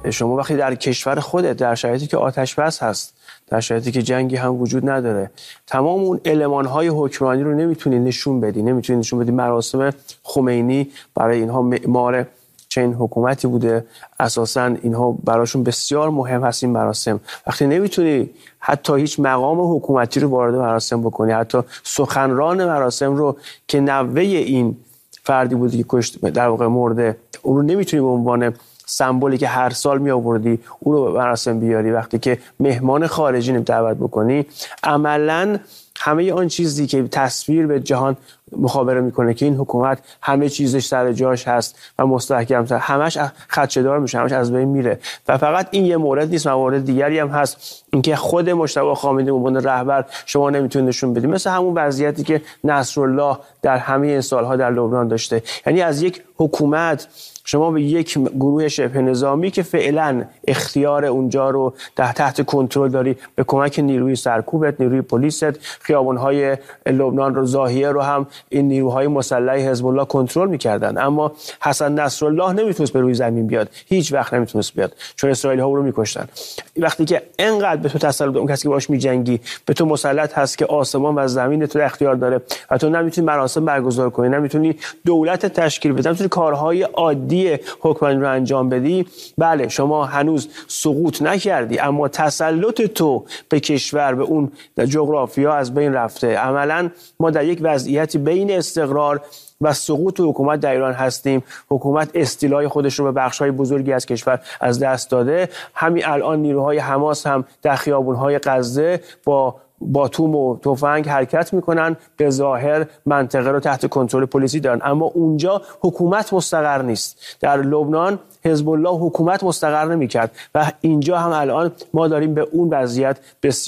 شما وقتی در کشور خودت در شرایطی که آتش بس هست، در شرایطی که جنگی هم وجود نداره، تمام اون المان‌های حکمرانی رو نمیتونی نشون بدی. مراسم خمینی برای اینها معمار چنین حکومتی بوده، اساساً اینها براشون بسیار مهم هست این مراسم. وقتی نمیتونی حتی هیچ مقام حکومتی رو وارد مراسم بکنی، حتی سخنران مراسم رو که نوه این فردی بودی که کشت در واقع مرده، اون رو نمیتونی به عنوان سمبولی که هر سال می آوردی اون رو به مراسم بیاری، وقتی که مهمان خارجی دعوت بکنی، عملاً همه آن چیزی که تصویر به جهان مخابره میکنه که این حکومت همه چیزش سر جاش هست و مستحکم، همش خدشه‌دار میشه، همش از بین میره. و فقط این یه مورد نیست، موارد دیگری هم هست. اینکه خود مجتبی خامنه‌ای به عنوان رهبر شما نمیتونید نشون بدید، مثل همون وضعیتی که نصرالله در همه این سالها در لبنان داشته. یعنی از یک حکومت شما به یک گروه شبه نظامی که فعلا اختیار اونجا رو تحت کنترل داری، به کمک نیروی سرکوبت، نیروی پلیست، خیابان‌های لبنان رو، ضاحیه رو هم این نیروهای مسلح حزب الله کنترل می‌کردن. اما حسن نصرالله نمیتونست به روی زمین بیاد، هیچ وقت نمیتونست بیاد، چون اسرائیلی‌ها او رو می‌کشتن. وقتی که اینقدر به تو تسلط اون کسی که باهاش می‌جنگی به تو مسلط هست که آسمان و زمین تو اختیار داره و تو نمیتونی مراسم برگزار کنی، نمیتونی دولت تشکیل بدی، نمیتونی کارهای عادی حکمرانی رو انجام بدی، بله شما هنوز سقوط نکردی، اما تسلط تو به کشور، به اون جغرافیا از بین رفته. عملاً ما در یک وضعیتی بین استقرار و سقوط حکومت در ایران هستیم. حکومت استیلای خودش رو به بخش‌های بزرگی از کشور از دست داده. همین الان نیروهای حماس هم در خیابان‌های غزه با باتوم و تفنگ حرکت میکنن، به ظاهر منطقه رو تحت کنترل پلیسی دارن، اما اونجا حکومت مستقر نیست. در لبنان حزب الله حکومت مستقر نمیکرد و اینجا هم الان ما داریم به اون وضعیت بسیار